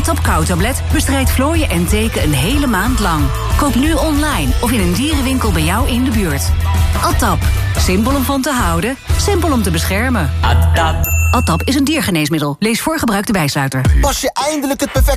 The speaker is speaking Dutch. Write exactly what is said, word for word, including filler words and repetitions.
Atap Kou-tablet bestrijdt vlooien en teken een hele maand lang. Koop nu online of in een dierenwinkel bij jou in de buurt. Atap. Simpel om van te houden, simpel om te beschermen. Atap. Atap is een diergeneesmiddel. Lees voor gebruik de bijsluiter. Pas je eindelijk het perfecte